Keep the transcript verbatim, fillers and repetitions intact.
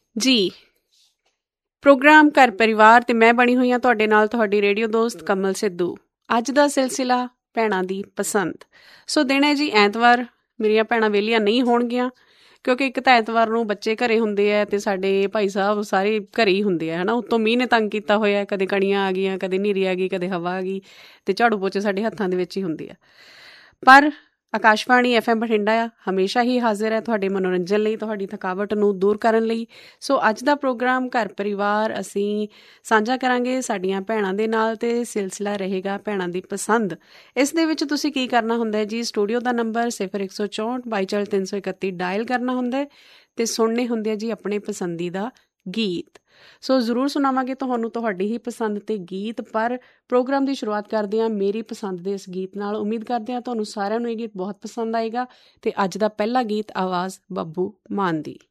ਜੀ ਪ੍ਰੋਗਰਾਮ ਘਰ ਪਰਿਵਾਰ ਤੇ ਮੈਂ ਬਣੀ ਹੋਈ ਹਾਂ ਤੁਹਾਡੇ ਨਾਲ ਤੁਹਾਡੀ ਰੇਡੀਓ ਦੋਸਤ ਕਮਲ ਸਿੱਧੂ। ਅੱਜ ਦਾ ਸਿਲਸਿਲਾ ਭੈਣਾਂ ਦੀ ਪਸੰਦ। ਸੋ ਦਿਨ ਹੈ ਜੀ ਐਤਵਾਰ। ਮੇਰੀਆਂ ਭੈਣਾਂ ਵਿਹਲੀਆਂ ਨਹੀਂ ਹੋਣਗੀਆਂ ਕਿਉਂਕਿ ਇੱਕ ਤਾਂ ਐਤਵਾਰ ਨੂੰ ਬੱਚੇ ਘਰੇ ਹੁੰਦੇ ਆ ਅਤੇ ਸਾਡੇ ਭਾਈ ਸਾਹਿਬ ਸਾਰੇ ਘਰੇ ਹੀ ਹੁੰਦੇ ਆ ਹੈ ਨਾ। ਉੱਤੋਂ ਮੀਂਹ ਨੇ ਤੰਗ ਕੀਤਾ ਹੋਇਆ, ਕਦੇ ਕਣੀਆਂ ਆ ਗਈਆਂ, ਕਦੇ ਹਨੇਰੀ ਆ ਗਈ, ਕਦੇ ਹਵਾ ਆ ਗਈ ਅਤੇ ਝਾੜੂ ਪੋਚੇ ਸਾਡੇ ਹੱਥਾਂ ਦੇ ਵਿੱਚ ਹੀ ਹੁੰਦੇ ਆ। ਪਰ ਆਕਾਸ਼ਵਾਣੀ ਐਫ ਐਮ ਬਠਿੰਡਾ ਆ ਹਮੇਸ਼ਾ ਹੀ ਹਾਜ਼ਰ ਹੈ ਤੁਹਾਡੇ ਮਨੋਰੰਜਨ ਲਈ, ਤੁਹਾਡੀ ਥਕਾਵਟ ਨੂੰ ਦੂਰ ਕਰਨ ਲਈ। ਸੋ ਅੱਜ ਦਾ ਪ੍ਰੋਗਰਾਮ ਘਰ ਪਰਿਵਾਰ ਅਸੀਂ ਸਾਂਝਾ ਕਰਾਂਗੇ ਸਾਡੀਆਂ ਭੈਣਾਂ ਦੇ ਨਾਲ ਅਤੇ ਸਿਲਸਿਲਾ ਰਹੇਗਾ ਭੈਣਾਂ ਦੀ ਪਸੰਦ। ਇਸ ਦੇ ਵਿੱਚ ਤੁਸੀਂ ਕੀ ਕਰਨਾ ਹੁੰਦਾ ਹੈ ਜੀ, ਸਟੂਡੀਓ ਦਾ ਨੰਬਰ ਸਿਫਰ ਇੱਕ ਸੌ ਚੌਂਹਠ ਬਾਈ ਚਾਲੀ ਤਿੰਨ ਸੌ ਇਕੱਤੀ ਡਾਇਲ ਕਰਨਾ ਹੁੰਦਾ ਅਤੇ ਸੁਣਨੇ ਹੁੰਦੇ ਆ ਜੀ ਆਪਣੇ ਪਸੰਦੀਦਾ ਗੀਤ। ਸੋ ਜ਼ਰੂਰ ਸੁਣਾਵਾਂਗੇ ਤੁਹਾਨੂੰ ਤੁਹਾਡੀ ਹੀ ਪਸੰਦ 'ਤੇ ਗੀਤ। ਪਰ ਪ੍ਰੋਗਰਾਮ ਦੀ ਸ਼ੁਰੂਆਤ ਕਰਦੇ ਹਾਂ ਮੇਰੀ ਪਸੰਦ ਦੇ ਇਸ ਗੀਤ ਨਾਲ। ਉਮੀਦ ਕਰਦੇ ਹਾਂ ਤੁਹਾਨੂੰ ਸਾਰਿਆਂ ਨੂੰ ਇਹ ਗੀਤ ਬਹੁਤ ਪਸੰਦ ਆਏਗਾ। ਅਤੇ ਅੱਜ ਦਾ ਪਹਿਲਾ ਗੀਤ ਆਵਾਜ਼ ਬੱਬੂ ਮਾਨ ਦੀ।